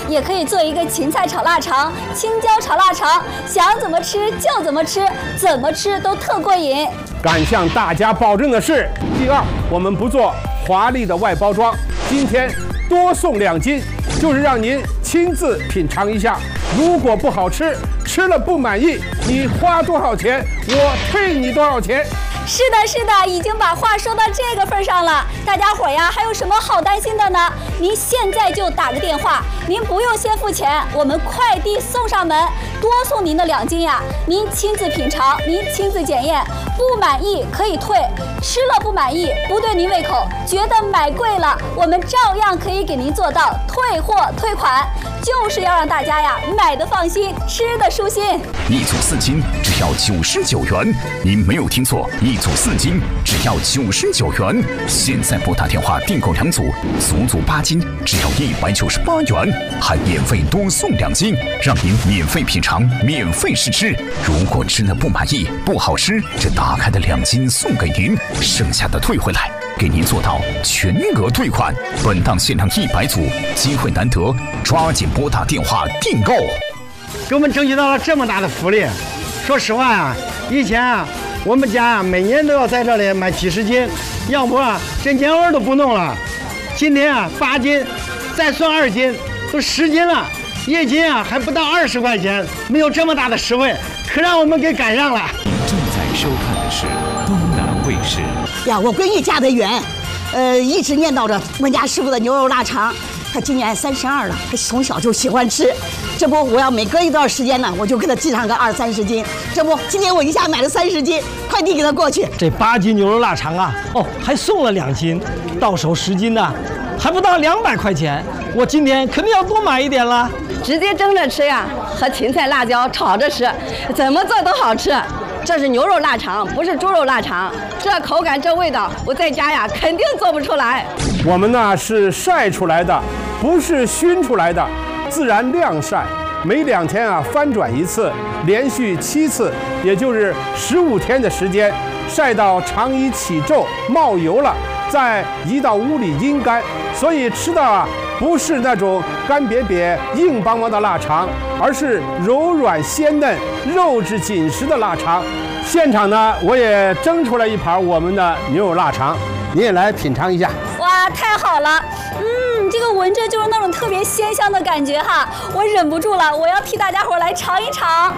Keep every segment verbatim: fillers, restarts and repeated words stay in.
也可以做一个芹菜炒腊肠、青椒炒腊肠，想怎么吃就怎么吃，怎么吃都特过瘾。 敢向大家保证的是，第二，我们不做华丽的外包装，今天多送两斤，就是让您亲自品尝一下。如果不好吃，吃了不满意，你花多少钱，我退你多少钱。 是的，是的，已经把话说到这个份上了。大家伙呀，还有什么好担心的呢？您现在就打个电话，您不用先付钱，我们快递送上门，多送您的两斤呀。您亲自品尝，您亲自检验，不满意可以退，吃了不满意，不对您胃口，觉得买贵了，我们照样可以给您做到退货退款，就是要让大家呀买的放心，吃的舒心。 一组四斤只要九十九元，您没有听错，一组四斤只要九十九元。现在拨打电话订购两组，足足八斤只要一百九十八元，还免费多送两斤，让您免费品尝，免费试吃。如果吃了不满意，不好吃，这打开的两斤送给您，剩下的退回来，给您做到全额退款。本档限量一百组，机会难得，抓紧拨打电话订购。 给我们争取到了这么大的福利，说实话啊，以前啊，我们家啊每年都要在这里买几十斤，要不啊这年味都不弄了。今天啊八斤，再算二斤，都十斤了，一斤啊还不到二十块钱，没有这么大的实惠，可让我们给赶上了。 正在收看的是东南卫视。 呀，我闺女嫁得远，呃，一直念叨着我们家师傅的牛肉腊肠。她今年三十二了，她从小就喜欢吃。这不，我要每隔一段时间呢，我就给她寄上个二三十斤。这不，今天我一下买了三十斤，快递给她过去。 这八斤牛肉腊肠啊，哦，还送了两斤，到手十斤呢，还不到两百块钱。我今天肯定要多买一点了。 直接蒸着吃呀，和芹菜、辣椒炒着吃，怎么做都好吃。这是牛肉腊肠，不是猪肉腊肠，这口感这味道，我在家呀肯定做不出来。 我们呢是晒出来的，不是熏出来的，自然晾晒，每两天啊翻转一次，连续七次，也就是十五天的时间，晒到肠衣起皱冒油了，再移到屋里阴干，所以吃的啊不是那种干瘪瘪硬邦邦的腊肠，而是柔软鲜嫩肉质紧实的腊肠。现场呢我也蒸出来一盘我们的牛肉腊肠，你也来品尝一下。 哇，太好了，嗯，这个闻着就是那种特别鲜香的感觉哈，我忍不住了，我要替大家伙来尝一尝。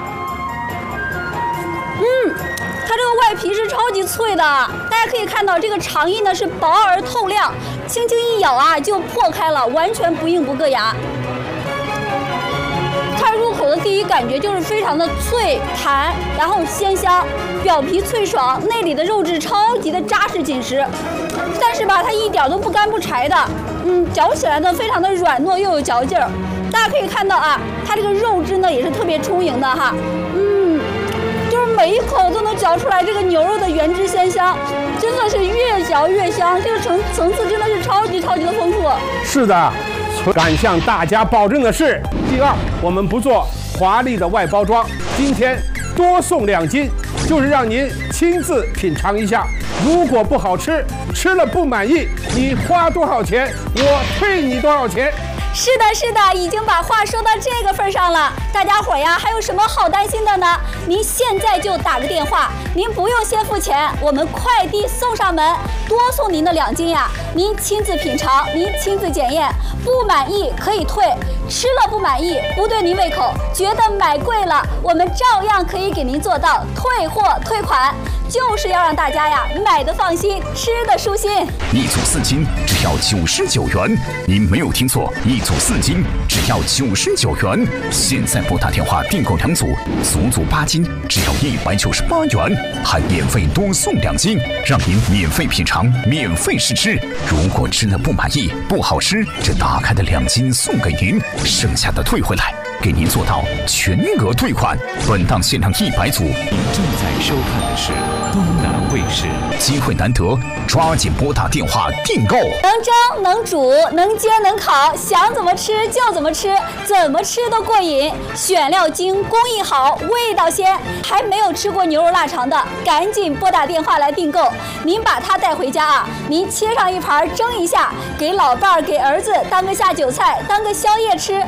嗯，它这个外皮是超级脆的，大家可以看到这个肠衣呢是薄而透亮，轻轻一咬啊就破开了，完全不硬不硌牙。它入口的第一感觉就是非常的脆弹，然后鲜香，表皮脆爽，内里的肉质超级的扎实紧实，但是吧它一点都不干不柴的，嗯，嚼起来呢非常的软糯又有嚼劲儿。大家可以看到啊，它这个肉汁呢也是特别充盈的哈，嗯，就是每一口都能嚼出来这个牛肉的原汁鲜香，真的是越嚼越香，这个层层次真的是超级超级的丰富。 是的。敢向大家保证的是，第二，我们不做华丽的外包装，今天多送两斤，就是让您亲自品尝一下。如果不好吃，吃了不满意，你花多少钱，我退你多少钱。 是的，是的，已经把话说到这个份上了。大家伙呀，还有什么好担心的呢？您现在就打个电话，您不用先付钱，我们快递送上门，多送您的两斤呀。您亲自品尝，您亲自检验，不满意可以退，吃了不满意，不对您胃口，觉得买贵了，我们照样可以给您做到退货退款，就是要让大家呀买的放心，吃的舒心。 一组四斤只要九十九元，您没有听错，一组四斤只要九十九元。现在拨打电话订购两组，足足八斤只要一百九十八元，还免费多送两斤，让您免费品尝，免费试吃。如果吃了不满意，不好吃，这打开的两斤送给您，剩下的退回来，给您做到全额退款。本档限量一百组。您正在收看的是东南卫视，机会难得，抓紧拨打电话订购。 能蒸能煮能煎能烤，想怎么吃就怎么吃，怎么吃都过瘾。选料精，工艺好，味道鲜。还没有吃过牛肉腊肠的，赶紧拨打电话来订购。您把它带回家啊，您切上一盘蒸一下，给老伴儿给儿子当个下酒菜，当个宵夜吃，